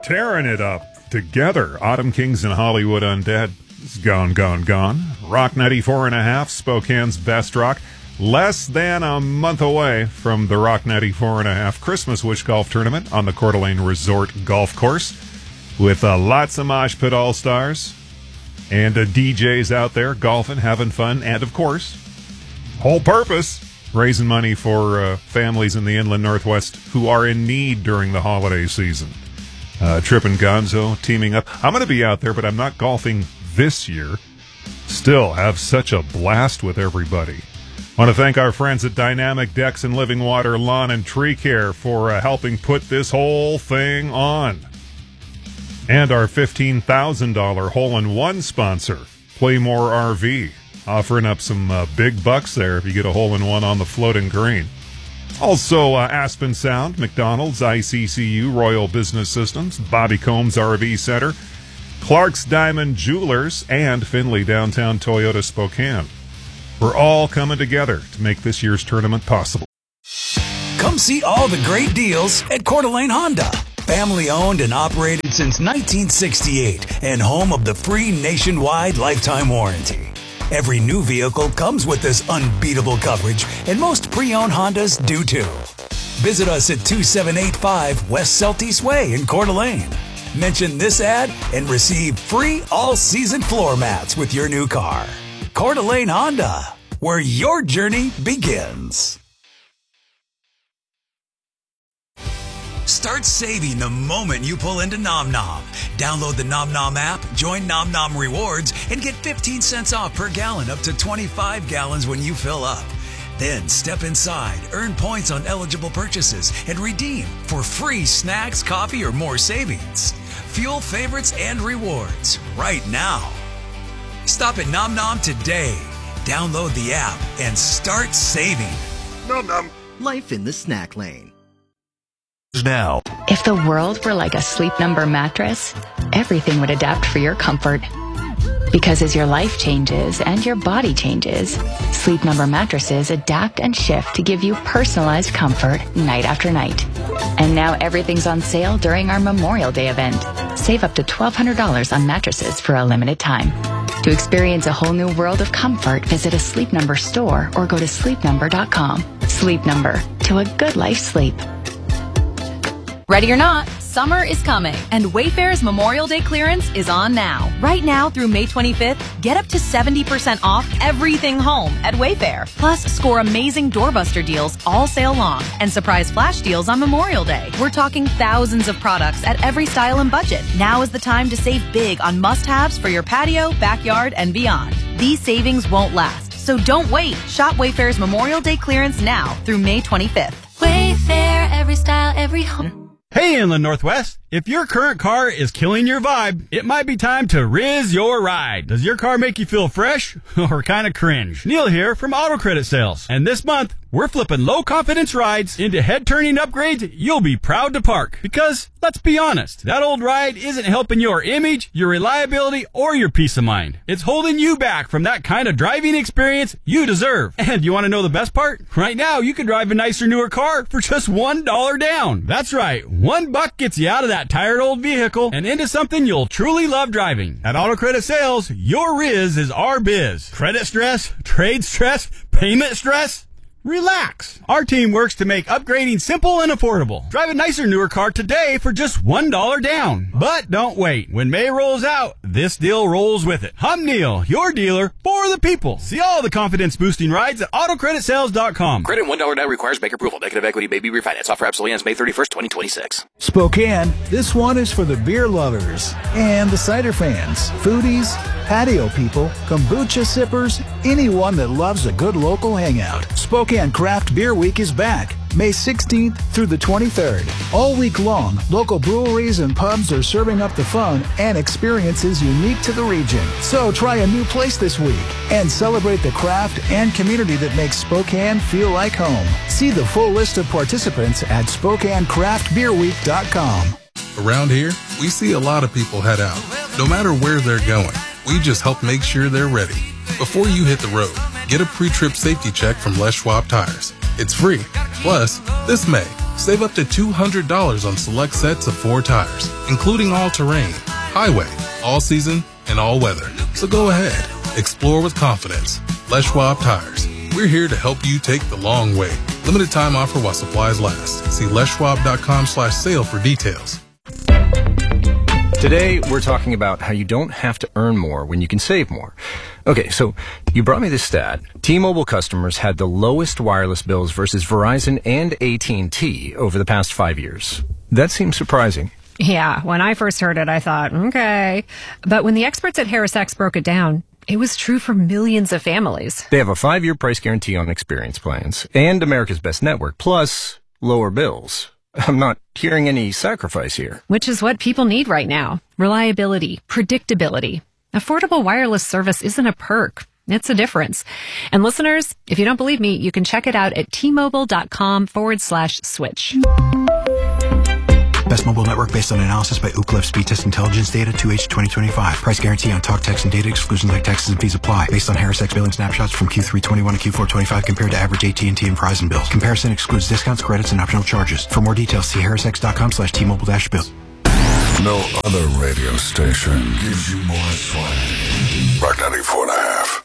Tearing it up together. Autumn Kings and Hollywood Undead. It's gone. Rock 94.5, Spokane's best rock. Less than a month away from the Rock 94.5 Christmas Wish Golf Tournament on the Coeur d'Alene Resort Golf Course with lots of Mosh Pit All-Stars and DJs out there golfing, having fun, and, of course, whole purpose, raising money for families in the Inland Northwest who are in need during the holiday season. Trip and Gonzo teaming up. I'm going to be out there, but I'm not golfing this year. Still have such a blast with everybody. Want to thank our friends at Dynamic Decks and Living Water Lawn and Tree Care for helping put this whole thing on. And our $15,000 hole-in-one sponsor, Playmore RV, offering up some big bucks there if you get a hole-in-one on the floating green. Also, Aspen Sound, McDonald's, ICCU, Royal Business Systems, Bobby Combs RV Center, Clark's Diamond Jewelers, and Finley Downtown Toyota Spokane. We're all coming together to make this year's tournament possible. Come see all the great deals at Coeur d'Alene Honda. Family owned and operated since 1968 and home of the free nationwide lifetime warranty. Every new vehicle comes with this unbeatable coverage, and most pre-owned Hondas do too. Visit us at 2785 West Celtice Way in Coeur d'Alene. Mention this ad and receive free all-season floor mats with your new car. Coeur d'Alene Honda, where your journey begins. Start saving the moment you pull into Nom Nom. Download the Nom Nom app, join Nom Nom Rewards, and get 15 cents off per gallon up to 25 gallons when you fill up. Then step inside, earn points on eligible purchases, and redeem for free snacks, coffee, or more savings. Fuel favorites and rewards right now. Stop at Nom Nom today. Download the app and start saving. Nom Nom. Life in the snack lane. Now. If the world were like a Sleep Number mattress, everything would adapt for your comfort. Because as your life changes and your body changes, Sleep Number mattresses adapt and shift to give you personalized comfort night after night. And now everything's on sale during our Memorial Day event. Save up to $1,200 on mattresses for a limited time. To experience a whole new world of comfort, visit a Sleep Number store or go to sleepnumber.com. Sleep Number, to a good life sleep. Ready or not, summer is coming, and Wayfair's Memorial Day clearance is on now. Right now through May 25th, get up to 70% off everything home at Wayfair. Plus, score amazing doorbuster deals all sale long and surprise flash deals on Memorial Day. We're talking thousands of products at every style and budget. Now is the time to save big on must-haves for your patio, backyard, and beyond. These savings won't last, so don't wait. Shop Wayfair's Memorial Day clearance now through May 25th. Wayfair, every style, every home. Hey, Inland Northwest. If your current car is killing your vibe, it might be time to Riz your ride. Does your car make you feel fresh or kind of cringe? Neil here from Auto Credit Sales. And this month, we're flipping low-confidence rides into head-turning upgrades you'll be proud to park. Because, let's be honest, that old ride isn't helping your image, your reliability, or your peace of mind. It's holding you back from that kind of driving experience you deserve. And you want to know the best part? Right now, you can drive a nicer, newer car for just $1 down. That's right, $1 gets you out of that tired old vehicle and into something you'll truly love driving. At Auto Credit Sales, your Riz is our biz. Credit stress, trade stress, payment stress? Relax. Our team works to make upgrading simple and affordable. Drive a nicer, newer car today for just $1 down. But don't wait. When May rolls out, this deal rolls with it. I'm Neil, your dealer for the people. See all the confidence-boosting rides at AutoCreditSales.com. Credit $1 now requires bank approval. Negative equity may be refinanced. Offer absolutely ends May 31st, 2026. Spokane, this one is for the beer lovers and the cider fans, foodies, patio people, kombucha sippers, anyone that loves a good local hangout. Spokane Craft Beer Week is back, May 16th through the 23rd. All week long, local breweries and pubs are serving up the fun and experiences unique to the region. So try a new place this week and celebrate the craft and community that makes Spokane feel like home. See the full list of participants at SpokaneCraftBeerWeek.com. Around here, we see a lot of people head out. No matter where they're going, we just help make sure they're ready. Before you hit the road, get a pre-trip safety check from Les Schwab Tires. It's free. Plus, this May, Save up to $200 on select sets of 4 tires, including all-terrain, highway, all-season, and all-weather. So go ahead. Explore with confidence. Les Schwab Tires. We're here to help you take the long way. Limited time offer while supplies last. See leschwab.com/sale for details. Today, we're talking about how you don't have to earn more when you can save more. Okay, so you brought me this stat. T-Mobile customers had the lowest wireless bills versus Verizon and AT&T over the past 5 years. That seems surprising. Yeah, when I first heard it, I thought, okay. But when the experts at HarrisX broke it down, it was true for millions of families. They have a 5-year price guarantee on experience plans and America's Best Network, plus lower bills. I'm not hearing any sacrifice here. Which is what people need right now. Reliability, predictability. Affordable wireless service isn't a perk. It's a difference. And listeners, if you don't believe me, you can check it out at tmobile.com/switch. Best mobile network based on analysis by Ookla Speed Test Intelligence data 2H 2025. Price guarantee on talk, text, and data. Exclusions like taxes and fees apply. Based on HarrisX billing snapshots from Q3 21 to Q4 25 compared to average AT&T and Verizon bills. Comparison excludes discounts, credits, and optional charges. For more details, see harrisx.com/T-Mobile-bill. No other radio station gives you more swag. Rock 94.5.